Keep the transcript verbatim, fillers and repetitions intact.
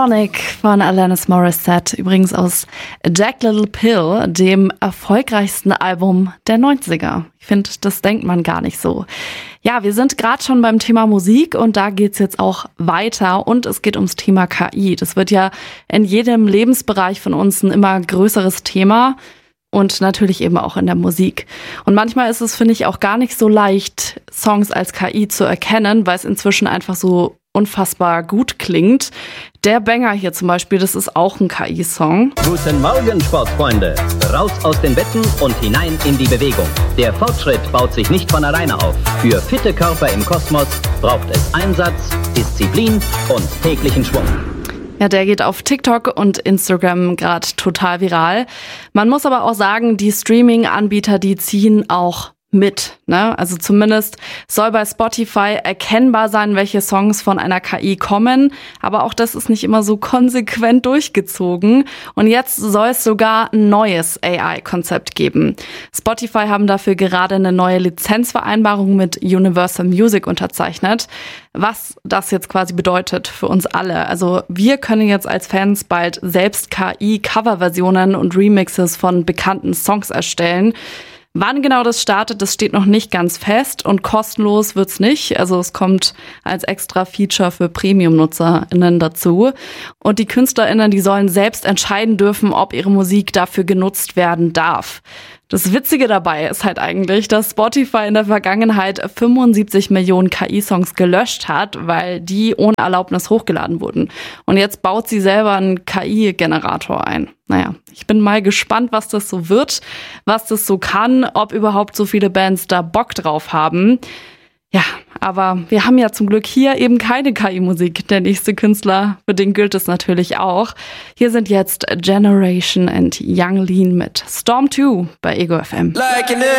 Sonic von Alanis Morissette, übrigens aus Jagged Little Pill, dem erfolgreichsten Album der neunziger. Ich finde, das denkt man gar nicht so. Ja, wir sind gerade schon beim Thema Musik und da geht's jetzt auch weiter und es geht ums Thema K I. Das wird ja in jedem Lebensbereich von uns ein immer größeres Thema. Und natürlich eben auch in der Musik. Und manchmal ist es, finde ich, auch gar nicht so leicht, Songs als K I zu erkennen, weil es inzwischen einfach so unfassbar gut klingt. Der Banger hier zum Beispiel, das ist auch ein K I-Song. Guten Morgen, Sportfreunde. Raus aus den Betten und hinein in die Bewegung. Der Fortschritt baut sich nicht von alleine auf. Für fitte Körper im Kosmos braucht es Einsatz, Disziplin und täglichen Schwung. Ja, der geht auf TikTok und Instagram gerade total viral. Man muss aber auch sagen, die Streaming-Anbieter, die ziehen auch mit, ne? Also zumindest soll bei Spotify erkennbar sein, welche Songs von einer K I kommen. Aber auch das ist nicht immer so konsequent durchgezogen. Und jetzt soll es sogar ein neues A I-Konzept geben. Spotify haben dafür gerade eine neue Lizenzvereinbarung mit Universal Music unterzeichnet. Was das jetzt quasi bedeutet für uns alle. Also wir können jetzt als Fans bald selbst K I-Coverversionen und Remixes von bekannten Songs erstellen. Wann genau das startet, das steht noch nicht ganz fest und kostenlos wird's nicht. Also es kommt als extra Feature für Premium-NutzerInnen dazu. Und die KünstlerInnen, die sollen selbst entscheiden dürfen, ob ihre Musik dafür genutzt werden darf. Das Witzige dabei ist halt eigentlich, dass Spotify in der Vergangenheit fünfundsiebzig Millionen K I-Songs gelöscht hat, weil die ohne Erlaubnis hochgeladen wurden. Und jetzt baut sie selber einen K I-Generator ein. Naja, ich bin mal gespannt, was das so wird, was das so kann, ob überhaupt so viele Bands da Bock drauf haben. Ja, aber wir haben ja zum Glück hier eben keine K I-Musik. Der nächste Künstler, für den gilt es natürlich auch. Hier sind jetzt Generation and Young Lean mit Storm zwei bei Ego F M. Like